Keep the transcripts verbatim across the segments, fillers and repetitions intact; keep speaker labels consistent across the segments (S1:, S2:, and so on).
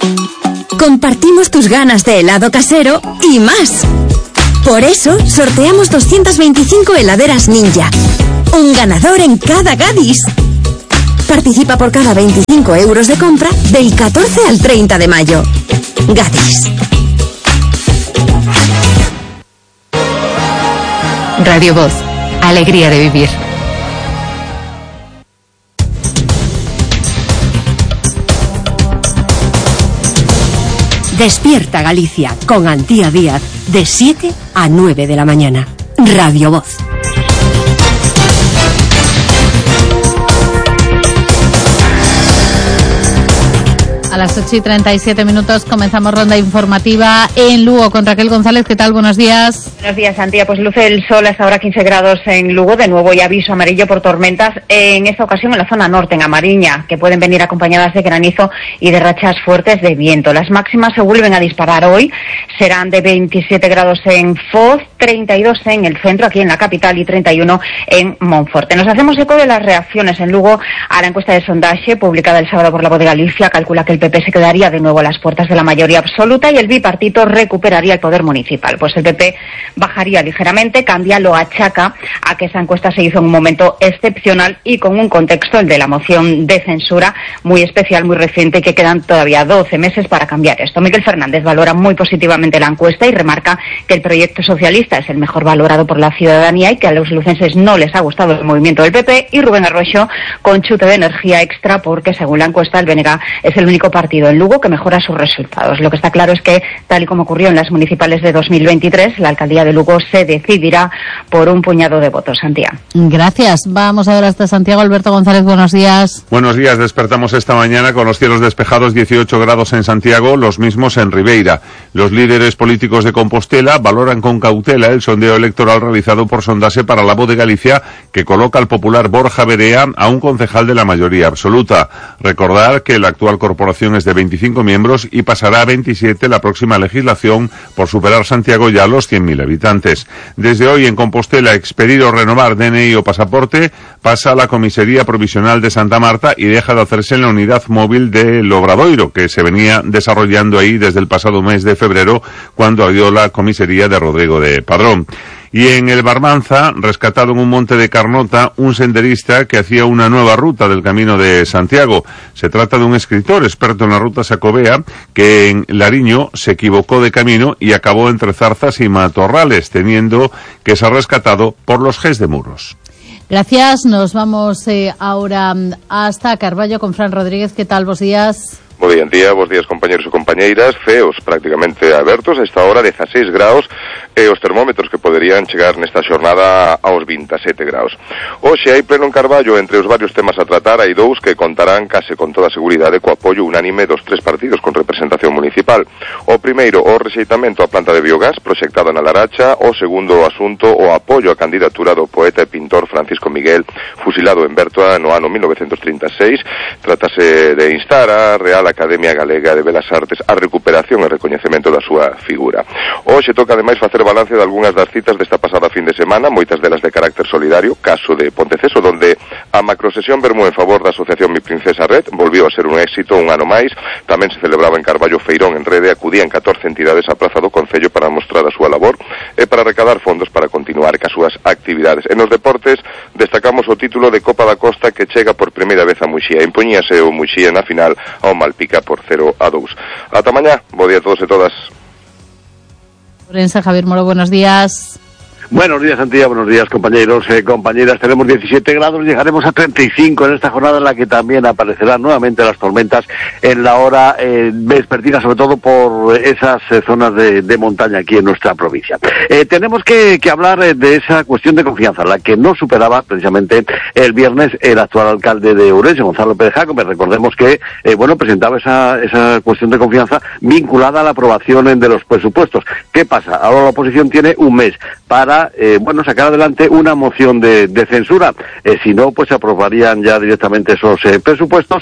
S1: Compartimos tus ganas de helado casero y más. Por eso, sorteamos doscientas veinticinco heladeras Ninja. Un ganador en cada Gadis. Participa por cada veinticinco euros de compra del catorce al treinta de mayo. Gadis.
S2: Radio Voz. Alegría de vivir.
S3: Despierta Galicia con Antía Díaz de siete a nueve de la mañana. Radio Voz.
S4: A las ocho y treinta y siete minutos comenzamos ronda informativa en Lugo con Raquel González. ¿Qué tal? Buenos días.
S5: Buenos días, Antía. Pues luce el sol hasta ahora quince grados en Lugo. De nuevo y aviso amarillo por tormentas, en esta ocasión en la zona norte, en Amariña, que pueden venir acompañadas de granizo y de rachas fuertes de viento. Las máximas se vuelven a disparar hoy. Serán de veintisiete grados en Foz, treinta y dos en el centro, aquí en la capital, y treinta y uno en Monforte. Nos hacemos eco de las reacciones en Lugo a la encuesta de sondaje publicada el sábado por La Voz de Galicia. Calcula que el P P se quedaría de nuevo a las puertas de la mayoría absoluta y el bipartito recuperaría el poder municipal. Pues el P P bajaría ligeramente. Cambia lo achaca a que esa encuesta se hizo en un momento excepcional y con un contexto, el de la moción de censura, muy especial, muy reciente, y que quedan todavía doce meses para cambiar esto. Miguel Fernández valora muy positivamente la encuesta y remarca que el proyecto socialista es el mejor valorado por la ciudadanía y que a los lucenses no les ha gustado el movimiento del P P. Y Rubén Arroyo con chute de energía extra porque, según la encuesta, el B N G es el único partido en Lugo que mejora sus resultados. Lo que está claro es que, tal y como ocurrió en las municipales de dos mil veintitrés, la alcaldía de Lugo se decidirá por un puñado de votos. Santiago.
S4: Gracias. Vamos ahora hasta Santiago. Alberto González, buenos días.
S6: Buenos días. Despertamos esta mañana con los cielos despejados, dieciocho grados en Santiago, los mismos en Ribeira. Los líderes políticos de Compostela valoran con cautela el sondeo electoral realizado por Sondase para La Voz de Galicia, que coloca al popular Borja Berea a un concejal de la mayoría absoluta. Recordar que la actual corporación es de veinticinco miembros y pasará a veintisiete la próxima legislación por superar Santiago ya los cien mil habitantes. Desde hoy en Compostela, expedir o renovar D N I o pasaporte pasa a la Comisaría Provisional de Santa Marta y deja de hacerse en la unidad móvil del Obradoiro, que se venía desarrollando ahí desde el pasado mes de febrero, cuando abrió la comisaría de Rodrigo de Padrón. Y en el Barmanza, rescatado en un monte de Carnota, un senderista que hacía una nueva ruta del Camino de Santiago. Se trata de un escritor experto en la ruta Xacobea, que en Lariño se equivocó de camino y acabó entre zarzas y matorrales, teniendo que ser rescatado por los Ges de Muros.
S4: Gracias. Nos vamos eh, ahora hasta Carballo con Fran Rodríguez. ¿Qué tal? Buenos días.
S7: Bo día, bos días compañeros e compañeiras. Feos prácticamente abertos a esta hora, dezaseis graus, e os termómetros que poderían chegar nesta xornada aos vintisete graus. Hoxe hai pleno en Carballo. Entre os varios temas a tratar hai dous que contarán case con toda a seguridade co apoio unánime dos tres partidos con representación municipal. O primeiro, o rexeitamento á planta de biogás proxectada na Laracha. O segundo asunto, o apoio á candidatura do poeta e pintor Francisco Miguel, fusilado en Bertoa no ano mil novecentos trinta e seis. Trátase de instar a Real Academia Galega de Belas Artes a recuperación e recoñecemento da súa figura. Hoxe toca ademais facer balance de algunhas das citas desta pasada fin de semana, moitas delas de carácter solidario, caso de Ponteceso, donde a macrosesión Bermú en favor da Asociación Mi Princesa Red volviu a ser un éxito un ano máis. Tamén se celebraba en Carballo Feirón en Rede, acudían catorce entidades á praza do Concello para mostrar a súa labor e para recaudar fondos para continuar cas súas actividades. En os deportes destacamos o título de Copa da Costa que chega por primeira vez a Muxía. Impoñíase o Muxía na final ao Malpica por cero a dous. Ata mañá, bo día a todos e todas.
S4: Orense, Javier Moro, buenos días.
S8: Buenos días, Antía, buenos días, compañeros, eh, compañeras. Tenemos diecisiete grados, llegaremos a treinta y cinco en esta jornada en la que también aparecerán nuevamente las tormentas en la hora eh, vespertina, sobre todo por esas eh, zonas de, de montaña aquí en nuestra provincia. Eh, tenemos que, que hablar eh, de esa cuestión de confianza, la que no superaba precisamente el viernes el actual alcalde de Ourense, Gonzalo Pérez Jácome. Recordemos que, eh, bueno, presentaba esa, esa cuestión de confianza vinculada a la aprobación de los presupuestos. ¿Qué pasa? Ahora la oposición tiene un mes para Eh, bueno, sacar adelante una moción de, de censura. Eh, si no, pues se aprobarían ya directamente esos eh, presupuestos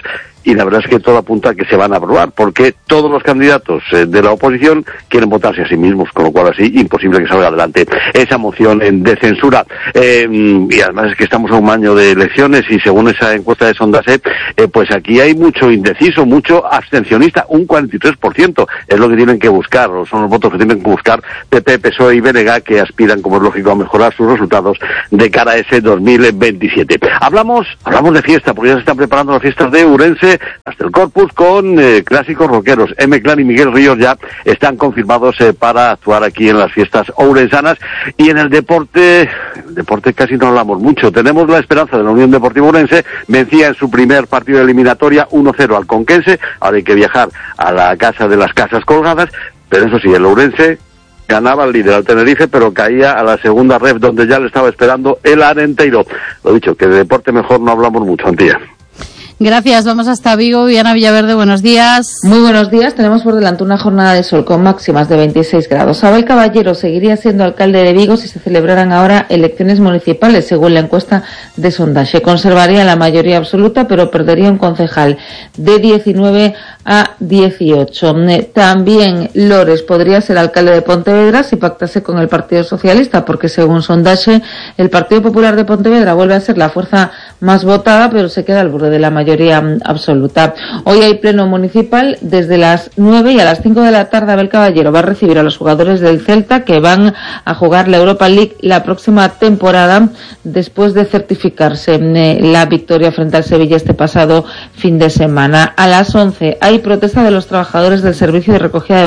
S8: y la verdad es que todo apunta a que se van a aprobar, porque todos los candidatos eh, de la oposición quieren votarse a sí mismos, con lo cual así imposible que salga adelante esa moción de censura. Eh, y además es que estamos a un año de elecciones y según esa encuesta de Sondase, eh, pues aquí hay mucho indeciso, mucho abstencionista, un cuarenta y tres por ciento es lo que tienen que buscar, o son los votos que tienen que buscar P P, P S O E y B N G, que aspiran, como es lógico, a mejorar sus resultados de cara a ese dos mil veintisiete. Hablamos, hablamos de fiesta, porque ya se están preparando las fiestas de Ourense, hasta el Corpus, con eh, clásicos rockeros. M-Clan y Miguel Ríos ya están confirmados eh, para actuar aquí en las fiestas ourensanas. Y en el deporte, el deporte casi no hablamos mucho. Tenemos la esperanza de la Unión Deportiva Ourense, vencía en su primer partido de eliminatoria uno cero al Conquense, ahora hay que viajar a la casa de las casas colgadas, pero eso sí, el Ourense ganaba al líder, al Tenerife, pero caía a la segunda ref, donde ya le estaba esperando el Arenteiro. Lo dicho, que de deporte mejor no hablamos mucho, Antía.
S4: Gracias, vamos hasta Vigo. Viana Villaverde, buenos días.
S9: Muy buenos días, tenemos por delante una jornada de sol con máximas de veintiséis grados. Abel Caballero seguiría siendo alcalde de Vigo si se celebraran ahora elecciones municipales, según la encuesta de Sondage. Conservaría la mayoría absoluta, pero perdería un concejal de diecinueve a dieciocho. También Lores podría ser alcalde de Pontevedra si pactase con el Partido Socialista, porque según Sondage, el Partido Popular de Pontevedra vuelve a ser la fuerza más votada, pero se queda al borde de la mayoría absoluta. Hoy hay pleno municipal desde las nueve y a las cinco de la tarde Abel Caballero va a recibir a los jugadores del Celta que van a jugar la Europa League la próxima temporada después de certificarse la victoria frente al Sevilla este pasado fin de semana. A las once hay protesta de los trabajadores del servicio de recogida de